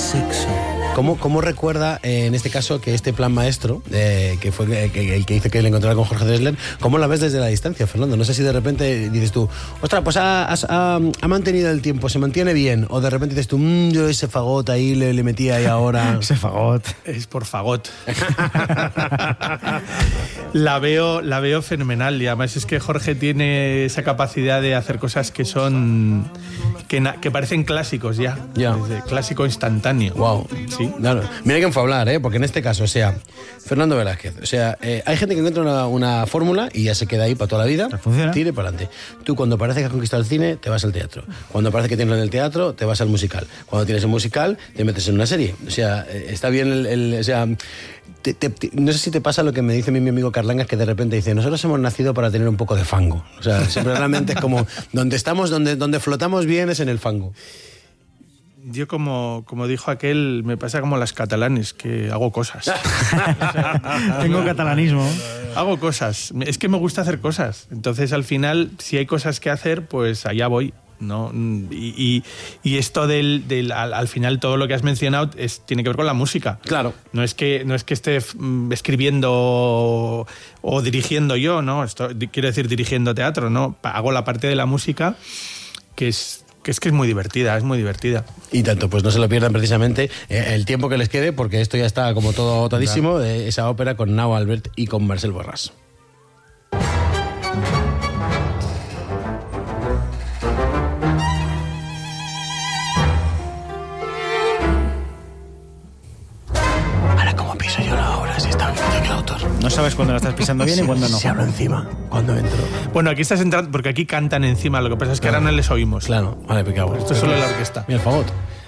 sexo. ¿Cómo recuerda, en este caso, que este plan maestro, que fue el que hizo que le encontrara con Jorge Drexler, cómo la ves desde la distancia, Fernando? No sé si de repente dices tú, ostras, pues ha mantenido el tiempo, se mantiene bien, o de repente dices tú, yo ese fagot ahí le metí ahí ahora. Ese fagot. Es por fagot. La veo fenomenal, y además es que Jorge tiene esa capacidad de hacer cosas que son... que parecen clásicos ya. Clásico instantáneo. Wow. Sí. Claro. Mira quién fue a hablar, porque en este caso, o sea, Fernando Velázquez, o sea, hay gente que encuentra una fórmula y ya se queda ahí para toda la vida, tire para adelante. Tú, cuando parece que has conquistado el cine, te vas al teatro. Cuando parece que tienes en el teatro, te vas al musical. Cuando tienes el musical, te metes en una serie. O sea, está bien o sea, no sé si te pasa lo que me dice mi amigo Carlangas, que de repente dice, nosotros hemos nacido para tener un poco de fango. O sea, siempre realmente es como, donde estamos, donde flotamos bien es en el fango. Yo, como dijo aquel, me pasa como las catalanes, que hago cosas. Tengo catalanismo. Hago cosas. Es que me gusta hacer cosas. Entonces, al final, si hay cosas que hacer, pues allá voy, ¿no? Y esto al final, todo lo que has mencionado tiene que ver con la música. Claro. No es que esté escribiendo o dirigiendo yo, ¿no? Quiero decir, dirigiendo teatro, ¿no? Hago la parte de la música, que es muy divertida, es muy divertida. Y tanto, pues no se lo pierdan precisamente el tiempo que les quede, porque esto ya está como todo agotadísimo, claro. Esa ópera con Nao Albert y con Marcel Borràs. Ahora, ¿cómo piso yo la obra si está aquí el autor? No sabes cuándo la estás pisando bien y cuándo no. Se habla encima, cuando entro. Bueno, aquí estás entrando, porque aquí cantan encima, lo que pasa es que ahora no les oímos. Claro, vale, pecado. Esto es solo la orquesta. Mira el fagot.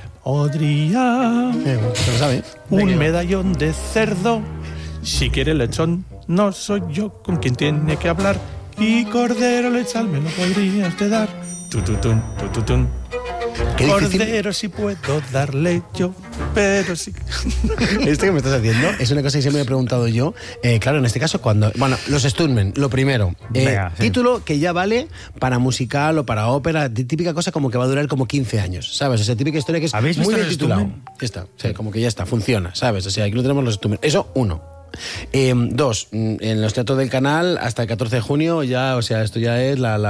Podría se lo sabe. un medallón de cerdo, si quiere lechón, no soy yo con quien tiene que hablar, y cordero lechal me lo podría usted dar. Tututun, tututun. Cordero si puedo darle yo, pero sí. Esto que me estás haciendo es una cosa que siempre me he preguntado yo. Claro, en este caso, bueno, los Stuntmen, lo primero. Venga, sí. Título que ya vale para musical o para ópera, típica cosa como que va a durar como 15 años, ¿sabes? O sea, típica historia que es muy bien titulado. Ya está, o sea, como que ya está, funciona, ¿sabes? O sea, aquí lo tenemos los Stuntmen. Eso, uno. 2, en los teatros del Canal hasta el 14 de junio ya, o sea, esto ya es la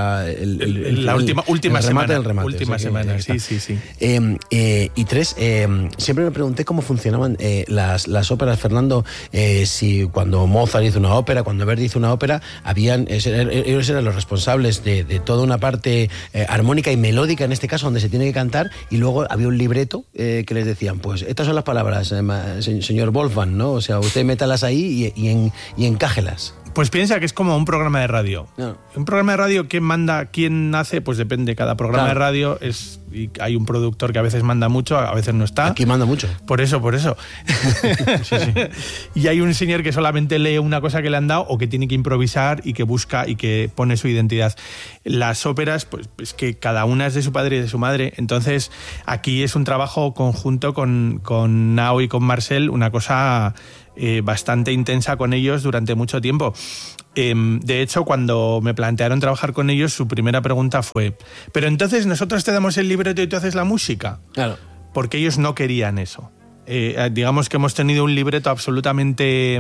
última semana. El remate, última semana, sí. Y 3, siempre me pregunté cómo funcionaban las óperas, Fernando, si cuando Mozart hizo una ópera, cuando Verdi hizo una ópera, ellos eran los responsables de toda una parte armónica y melódica, en este caso, donde se tiene que cantar, y luego había un libreto que les decían, pues estas son las palabras, señor Wolfgang, ¿no? O sea, usted métalas ahí y encájelas. Pues piensa que es como un programa de radio. No. Un programa de radio, ¿quién manda, quién hace? Pues depende. Cada programa de radio y hay un productor que a veces manda mucho, a veces no está. Aquí manda mucho. Por eso. Sí. Y hay un señor que solamente lee una cosa que le han dado o que tiene que improvisar y que busca y que pone su identidad. Las óperas, pues es que cada una es de su padre y de su madre. Entonces, aquí es un trabajo conjunto con Nao y con Marcel, una cosa bastante intensa con ellos durante mucho tiempo. De hecho, cuando me plantearon trabajar con ellos, su primera pregunta fue: ¿pero entonces nosotros te damos el libreto y tú haces la música? Claro. Porque ellos no querían eso. Digamos que hemos tenido un libreto absolutamente...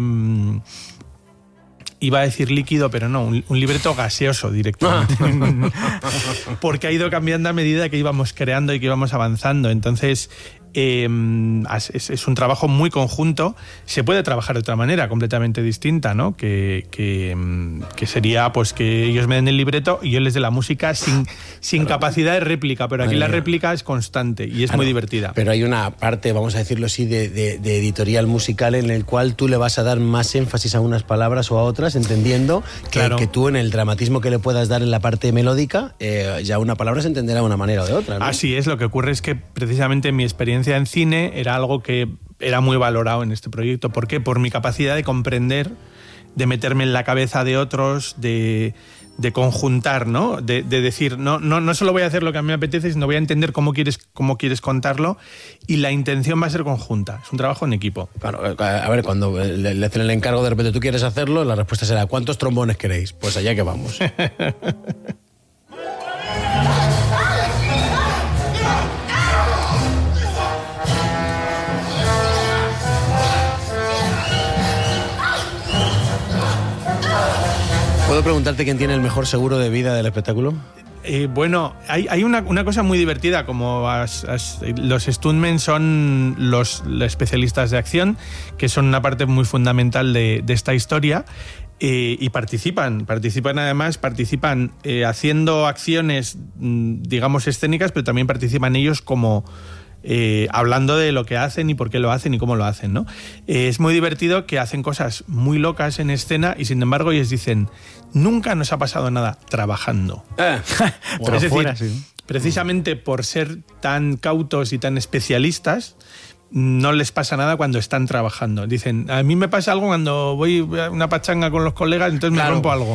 iba a decir líquido, pero no, un libreto gaseoso directamente. Porque ha ido cambiando a medida que íbamos creando y que íbamos avanzando. Entonces, es un trabajo muy conjunto. Se puede trabajar de otra manera, completamente distinta, ¿no? Que sería pues que ellos me den el libreto y yo les dé la música sin capacidad de réplica, pero aquí la réplica es constante y es muy divertida. Pero hay una parte, vamos a decirlo así, de editorial musical en el cual tú le vas a dar más énfasis a unas palabras o a otras, entendiendo que tú en el dramatismo que le puedas dar en la parte melódica, ya una palabra se entenderá de una manera o de otra, ¿no? Así es, lo que ocurre es que precisamente mi experiencia en cine era algo que era muy valorado en este proyecto. ¿Por qué? Por mi capacidad de comprender, de meterme en la cabeza de otros, de conjuntar, ¿no? De decir, no solo voy a hacer lo que a mí me apetece, sino voy a entender cómo quieres contarlo, y la intención va a ser conjunta. Es un trabajo en equipo. Claro, a ver, cuando le hacen el encargo, de repente tú quieres hacerlo, la respuesta será: ¿cuántos trombones queréis? Pues allá que vamos. ¿Puedo preguntarte quién tiene el mejor seguro de vida del espectáculo? Bueno, hay una cosa muy divertida, como los stuntmen son los especialistas de acción, que son una parte muy fundamental de esta historia, y participan además, haciendo acciones, digamos, escénicas, pero también participan ellos como... hablando de lo que hacen y por qué lo hacen y cómo lo hacen, ¿no? Es muy divertido que hacen cosas muy locas en escena y sin embargo ellos dicen, nunca nos ha pasado nada trabajando. Pero es decir, fuera, sí. Precisamente por ser tan cautos y tan especialistas, no les pasa nada cuando están trabajando. Dicen, a mí me pasa algo cuando voy a una pachanga con los colegas, entonces me rompo algo.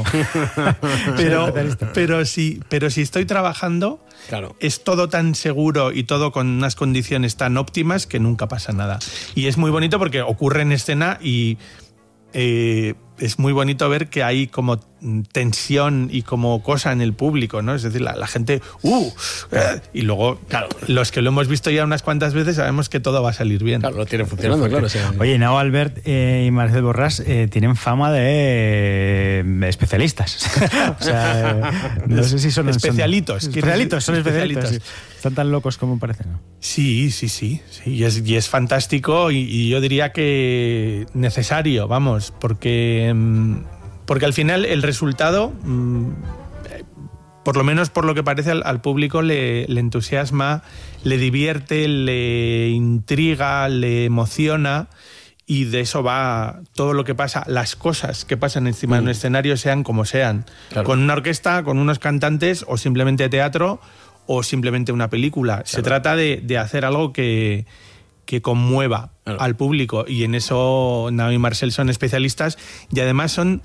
pero si estoy trabajando, es todo tan seguro y todo con unas condiciones tan óptimas que nunca pasa nada. Y es muy bonito porque ocurre en escena y es muy bonito ver que hay como tensión y como cosa en el público, ¿no? Es decir, la gente y luego, claro, los que lo hemos visto ya unas cuantas veces sabemos que todo va a salir bien. Claro, lo tienen funcionando, claro. Sí. Oye, Nao Albert y Marcel Borràs tienen fama de especialistas. O sea, no sé si son especialitos. Son especialitos. Sí. Están tan locos como parecen, ¿no? Sí. Y es fantástico y yo diría que necesario, vamos, porque al final el resultado, por lo menos por lo que parece al público, le entusiasma, le divierte, le intriga, le emociona, y de eso va todo lo que pasa, las cosas que pasan encima de un escenario, sean como sean, claro. Con una orquesta, con unos cantantes o simplemente teatro o simplemente una película. Claro. Se trata de hacer algo que conmueva al público, y en eso Nao y Marcel son especialistas, y además son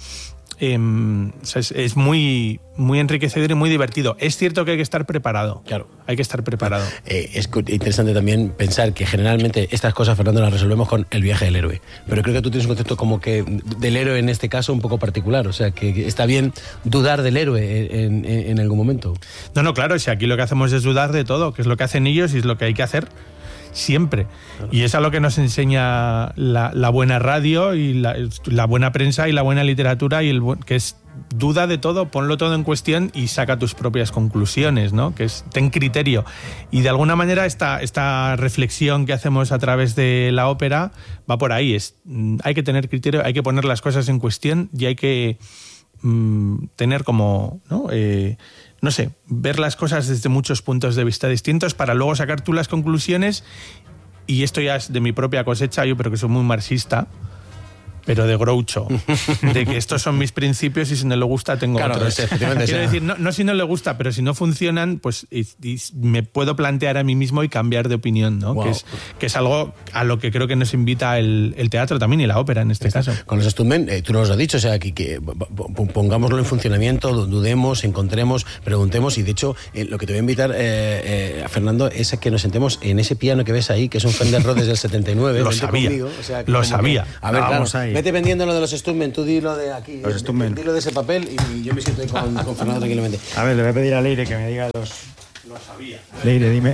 es muy, muy enriquecedor y muy divertido. Es cierto que hay que estar preparado. Claro. Hay que estar preparado. Es interesante también pensar que generalmente estas cosas, Fernando, las resolvemos con el viaje del héroe. Pero creo que tú tienes un concepto como que del héroe en este caso un poco particular. O sea, que está bien dudar del héroe en algún momento. No, claro. Si aquí lo que hacemos es dudar de todo, que es lo que hacen ellos y es lo que hay que hacer siempre. Claro. Y es a lo que nos enseña la buena radio y la buena prensa y la buena literatura, que es duda de todo, ponlo todo en cuestión y saca tus propias conclusiones, ¿no? Que es ten criterio. Y de alguna manera esta reflexión que hacemos a través de la ópera va por ahí. Hay que tener criterio, hay que poner las cosas en cuestión y hay que tener como, ¿no? No sé, ver las cosas desde muchos puntos de vista distintos para luego sacar tú las conclusiones. Y esto ya es de mi propia cosecha, yo creo que soy muy marxista, pero de Groucho, de que estos son mis principios y si no le gusta tengo otros. Quiero decir, no si no le gusta, pero si no funcionan, pues y me puedo plantear a mí mismo y cambiar de opinión, ¿no? Wow. Que es algo a lo que creo que nos invita el teatro también y la ópera en este caso. Con los stuntmen, tú nos lo has dicho, o sea, que pongámoslo en funcionamiento, dudemos, encontremos, preguntemos, y de hecho lo que te voy a invitar, a Fernando, es a que nos sentemos en ese piano que ves ahí, que es un Fender Rhodes del 79. Lo sabía, conmigo, o sea, lo sabía. A ver, vamos ahí. Vete vendiendo lo de los stuntmen, tú dilo de aquí, dilo de ese papel y yo me siento ahí con Fernando tranquilamente. A ver, le voy a pedir a Leire que me diga los... Lo sabía. Leire, dime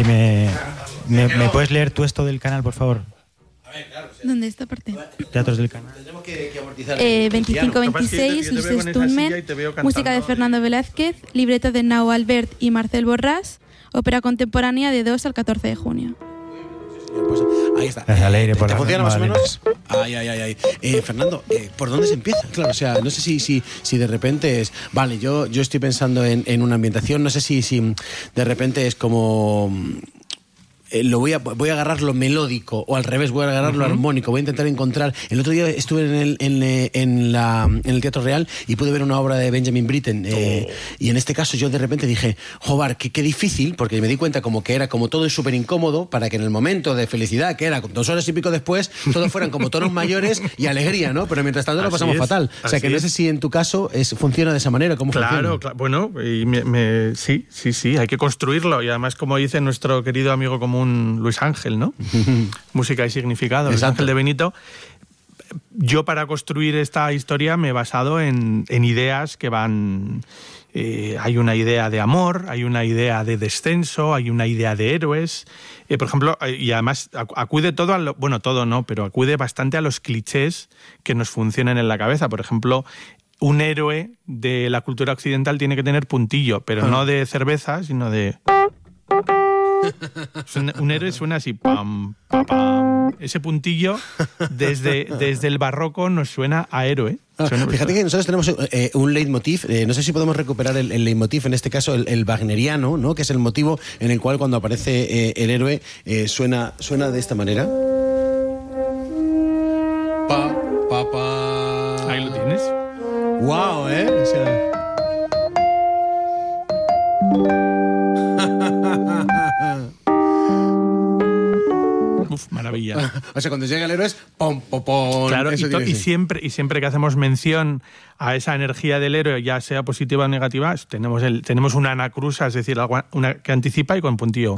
¿me puedes leer tú esto del canal, por favor? A ver, claro. ¿Dónde esta parte? Teatros del canal. Tenemos que amortizar. 25-26, Los Stuntmen, música de Fernando Velázquez, libreto de Nao Albert y Marcel Borràs, ópera contemporánea de 2 al 14 de junio. Pues ahí está. Leire, ¿Te funciona más o menos? Ay. Fernando, ¿por dónde se empieza? Claro, o sea, no sé si de repente es... Vale, yo estoy pensando en una ambientación, no sé si de repente es como... voy a agarrar lo melódico, o al revés, voy a agarrar lo armónico, voy a intentar encontrar... El otro día estuve en el Teatro Real y pude ver una obra de Benjamin Britten, y en este caso yo de repente dije, joder, qué difícil, porque me di cuenta como que era como todo es súper incómodo para que en el momento de felicidad, que era 2 horas y pico después, todos fueran como tonos mayores y alegría, ¿no? Pero mientras tanto lo pasamos fatal. O sea, que no sé si en tu caso funciona de esa manera, ¿cómo funciona? Claro, bueno, y sí, hay que construirlo, y además, como dice nuestro querido amigo común Luis Ángel, ¿no? Música y significado, Luis Ángel de Benito. Yo, para construir esta historia, me he basado en ideas que van... hay una idea de amor, hay una idea de descenso, hay una idea de héroes. Por ejemplo, y además acude todo todo no, pero acude bastante a los clichés que nos funcionan en la cabeza. Por ejemplo, un héroe de la cultura occidental tiene que tener puntillo, pero no de cerveza, sino de... Un héroe suena así, pam, pam, pam. Ese puntillo desde el barroco nos suena a héroe. Fíjate que nosotros tenemos un leitmotiv, no sé si podemos recuperar el leitmotiv, en este caso el wagneriano, ¿no? Que es el motivo en el cual cuando aparece el héroe suena de esta manera. Pa, pa, pa. Ahí lo tienes. ¡Wow! O sea... Uf, maravilla. O sea, cuando llega el héroe es pom, pom, pom. Claro, y siempre que hacemos mención a esa energía del héroe, ya sea positiva o negativa, tenemos una anacrusa, es decir, una que anticipa y con puntillo.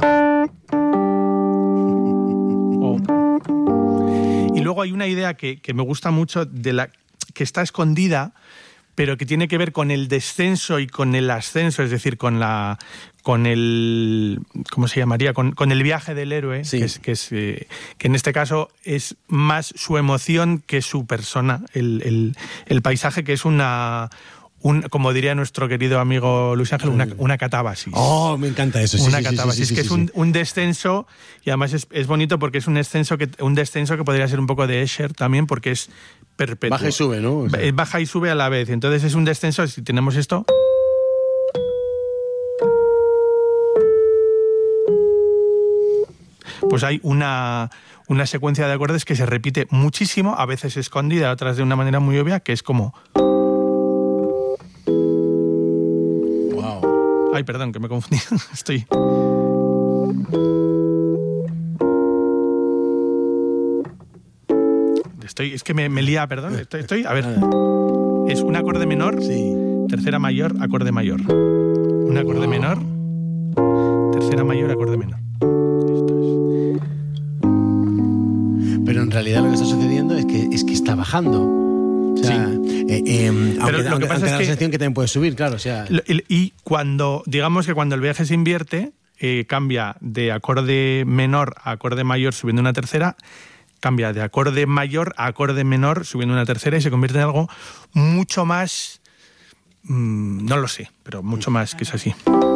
Y luego hay una idea que me gusta mucho, que está escondida, pero que tiene que ver con el descenso y con el ascenso, es decir, con el ¿cómo se llamaría? Con el viaje del héroe, sí. que en este caso es más su emoción que su persona, el paisaje, que es como diría nuestro querido amigo Luis Ángel, una catábasis. Oh, me encanta eso. Sí, una catábasis, que es un descenso, y además es bonito porque es un descenso que podría ser un poco de Escher también, porque es perpetuo. Baja y sube, ¿no? O sea, baja y sube a la vez. Entonces es un descenso, si tenemos esto... Pues hay una secuencia de acordes que se repite muchísimo, a veces escondida, otras de una manera muy obvia, que es como... Wow. Ay, perdón, que me confundí. Es que me lía, perdón. A ver, es un acorde menor, sí. Tercera mayor, acorde mayor. Un acorde menor, tercera mayor, acorde menor. Pero en realidad lo que está sucediendo es que está bajando. O sea, sí. Aunque lo que pasa es que la sensación que también puede subir, claro. O sea... Y cuando el viaje se invierte, cambia de acorde menor a acorde mayor subiendo una tercera, cambia de acorde mayor a acorde menor subiendo una tercera y se convierte en algo mucho más... no lo sé, pero mucho más que es así.